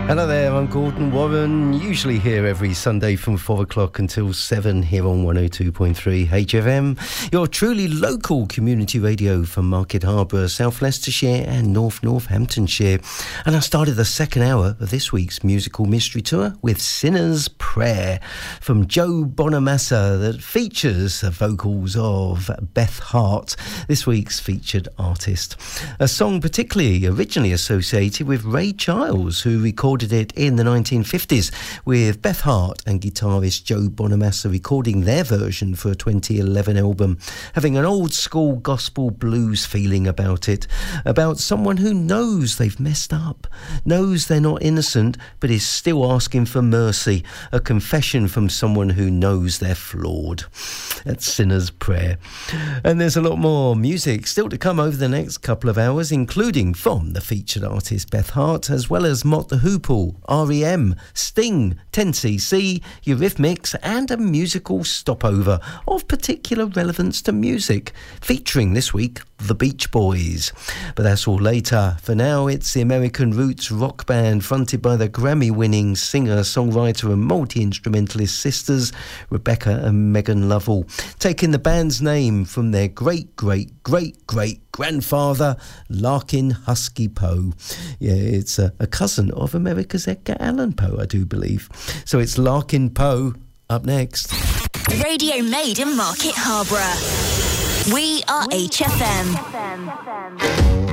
Hello there, I'm Gordon Warren, usually here every Sunday from 4 o'clock until 7 here on 102.3 HFM, your truly local community radio from Market Harborough, South Leicestershire and North Northamptonshire. And I started the second hour of this week's musical mystery tour with Sinner's Prayer from Joe Bonamassa that features the vocals of Beth Hart, this week's featured artist. A song particularly originally associated with Ray Charles, who recorded it in the 1950s, with Beth Hart and guitarist Joe Bonamassa recording their version for a 2011 album, having an old school gospel blues feeling about it, about someone who knows they've messed up, knows they're not innocent, but is still asking for mercy, a confession from someone who knows they're flawed. That's Sinner's Prayer. And there's a lot more music still to come over the next couple of hours, including from the featured artist Beth Hart, as well as Mott the Hoople, R.E.M., Sting, 10cc, Eurythmics, and a musical stopover of particular relevance to music, featuring this week the Beach Boys. But that's all later. For now, it's the American roots rock band fronted by the Grammy-winning singer, songwriter and multi-instrumentalist sisters Rebecca and Megan Lovell, taking the band's name from their great-great-great-great-grandfather, Larkin Husky Poe. Yeah, it's a cousin of America's Edgar Allan Poe, I do believe. So it's Larkin Poe up next. Radio made in Market Harborough. We are HFM.